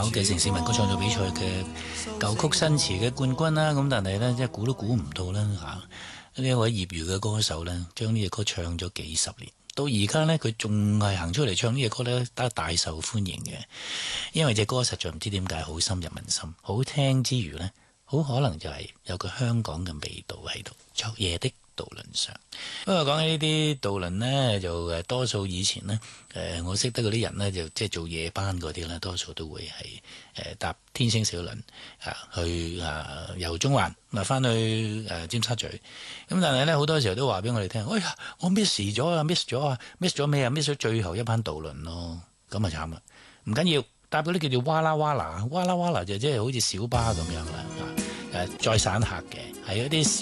嘅城市民歌創作比賽嘅舊曲新詞嘅冠軍啦，咁但係呢，即係估都估唔到啦嚇！呢一位業餘嘅歌手呢，將呢隻歌唱咗幾十年，到而家呢，佢仲係行出嚟唱呢隻歌呢，得大受歡迎嘅。因為隻歌實在唔知點解好深入民心，好聽之餘呢，好可能就係有個香港嘅味道喺度。昨夜的渡輪上，不過講起呢啲渡輪呢，就多數以前呢，我識得嗰啲人呢，就即係做夜班嗰啲呢，多數都會係搭天星小輪去由中環翻去尖沙咀。咁但係呢，好多時候都話俾我哋聽，哎呀，我 miss 咗啊，miss 咗咩啊，miss 咗最後一班渡輪咯，咁啊慘啦！唔緊要，搭嗰啲叫做哇啦哇啦，哇啦哇啦就即係好似小巴咁樣啦，載散客嘅，係一啲